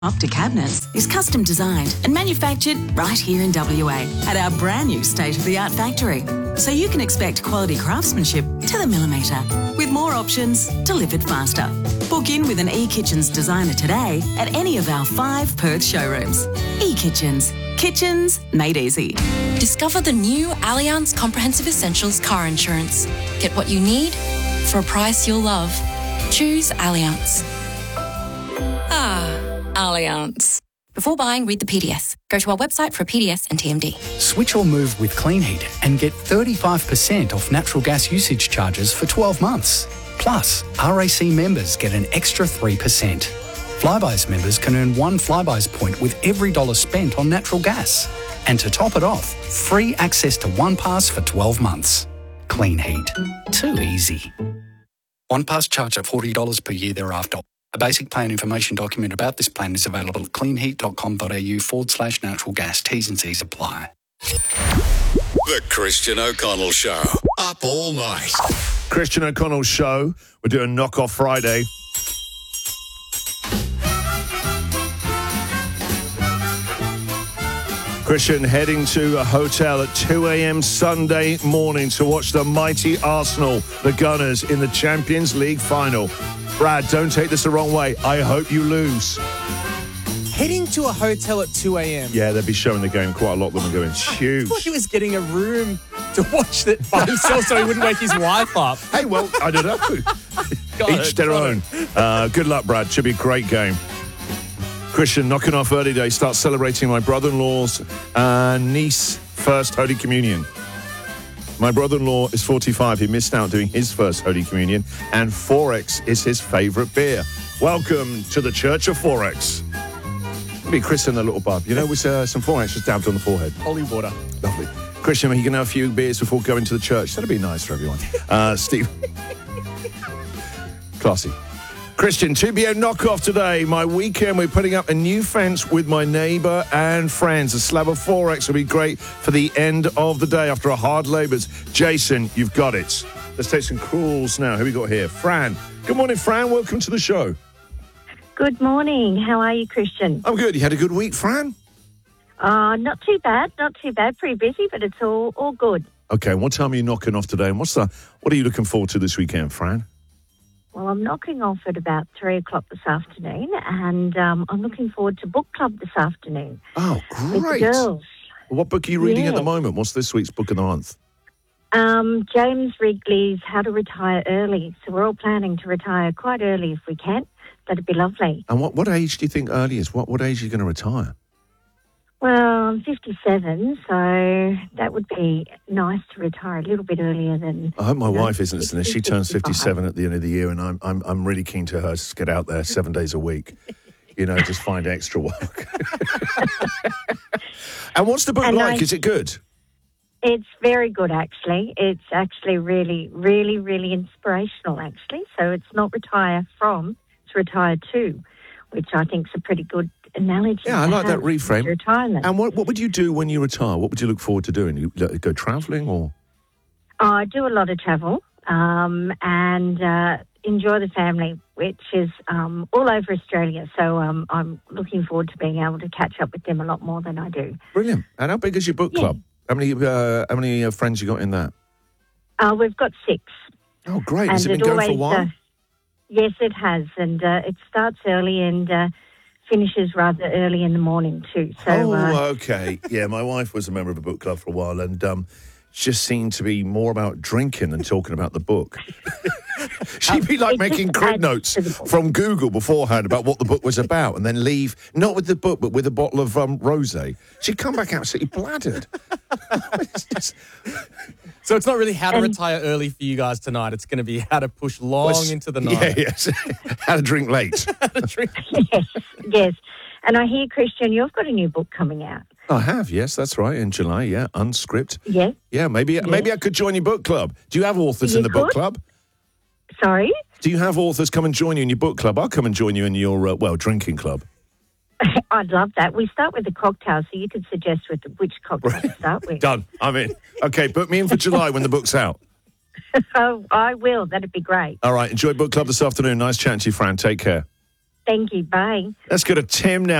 Opta Cabinets is custom designed and manufactured right here in WA at our brand new state-of-the-art factory. So you can expect quality craftsmanship to the millimetre, with more options delivered faster. Book in with an eKitchens designer today at any of our 5 Perth showrooms. eKitchens. Kitchens made easy. Discover the new Allianz Comprehensive Essentials car insurance. Get what you need for a price you'll love. Choose Allianz. Allianz. Before buying, read the PDS. Go to our website for a PDS and TMD. Switch or move with Clean Heat and get 35% off natural gas usage charges for 12 months. Plus, RAC members get an extra 3%. Flybuys members can earn 1 Flybuys point with every dollar spent on natural gas. And to top it off, free access to OnePass for 12 months. Clean Heat. Too easy. OnePass charge at $40 per year thereafter. A basic plan information document about this plan is available at cleanheat.com.au/natural gas. T's and C's apply. The Christian O'Connell Show. Up all night. Christian O'Connell Show. We're doing Knock-Off Friday. Christian heading to a hotel at 2 a.m. Sunday morning to watch the mighty Arsenal, the Gunners, in the Champions League final. Brad, don't take this the wrong way. I hope you lose. Heading to a hotel at 2 a.m. Yeah, they'll be showing the game quite a lot when we're going. It's huge. I thought he was getting a room to watch it by himself so he wouldn't wake his wife up. Hey, well, I don't know. Each their own. Good luck, Brad. Should be a great game. Christian, knocking off early day, start celebrating my brother-in-law's niece first Holy Communion. My brother-in-law is 45. He missed out doing his first Holy Communion, and Forex is his favourite beer. Welcome to the Church of Forex. Be Christian, the little bub. You know, with some Forex just dabbed on the forehead. Holy water. Lovely. Christian, you can have a few beers before going to the church. That'd be nice for everyone. Steve. Classy. Christian, 2 p.m. knock-off today. My weekend, we're putting up a new fence with my neighbour and friends. A slab of Forex will be great for the end of the day after a hard labours. Jason, you've got it. Let's take some calls now. Who we got here? Fran. Good morning, Fran. Welcome to the show. Good morning. How are you, Christian? I'm good. You had a good week, Fran? Not too bad. Not too bad. Pretty busy, but it's all good. Okay, what time are you knocking off today? And what are you looking forward to this weekend, Fran? Well, I'm knocking off at about 3 o'clock this afternoon, and I'm looking forward to book club this afternoon. Oh, great. With the girls. What book are you reading at the moment? What's this week's book of the month? James Wrigley's How to Retire Early. So we're all planning to retire quite early if we can. That'd be lovely. And what age do you think early is? What age are you going to retire? Well, I'm 57, so that would be nice to retire a little bit earlier than... I hope my wife isn't listening. She turns 57 at the end of the year, and I'm really keen to her to get out there 7 days a week. You know, just find extra work. And what's the book like? Is it good? It's very good, actually. It's actually really, really, really inspirational, actually. So it's not retire from, it's retire to, which I think is a pretty good analogy. Yeah, I like that reframe. Retirement. And what would you do when you retire? What would you look forward to doing? You go travelling or? I do a lot of travel and enjoy the family, which is all over Australia. So I'm looking forward to being able to catch up with them a lot more than I do. Brilliant. And how big is your book club? How many friends you got in that? We've got 6. Oh, great. Has it been going for a while? Yes, it has. And it starts early and finishes rather early in the morning too. So, okay. Yeah, my wife was a member of a book club for a while and just seemed to be more about drinking than talking about the book. She'd be like making crib notes from Google beforehand about what the book was about and then leave, not with the book, but with a bottle of rosé. She'd come back absolutely bladdered. So it's not really how to retire early for you guys tonight. It's going to be how to push long into the night. Yeah, yes. How to drink late. Yes. And I hear, Christian, you've got a new book coming out. I have, yes, that's right, in July, yeah, Unscript. Yes. Yeah, maybe I could join your book club. Do you have authors in the book club? Sorry? Do you have authors come and join you in your book club? I'll come and join you in your, drinking club. I'd love that. We start with the cocktail, so you could suggest which cocktail to start with. Done. I'm in. Okay, book me in for July when the book's out. Oh, I will. That'd be great. All right, enjoy book club this afternoon. Nice chatting to you, Fran. Take care. Thank you. Bye. Let's go to Tim now.